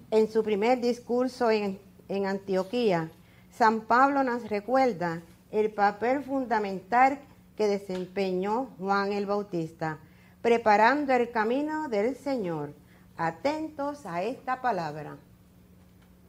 En su primer discurso en Antioquía, San Pablo nos recuerda el papel fundamental que desempeñó Juan el Bautista, preparando el camino del Señor. Atentos a esta palabra.